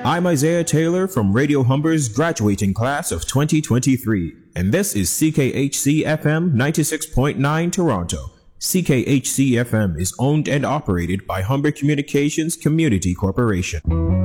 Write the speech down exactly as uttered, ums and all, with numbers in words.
I'm Isaiah Taylor from Radio Humber's graduating class of twenty twenty-three, and this is C K H C F M ninety-six point nine Toronto. C K H C F M is owned and operated by Humber Communications Community Corporation.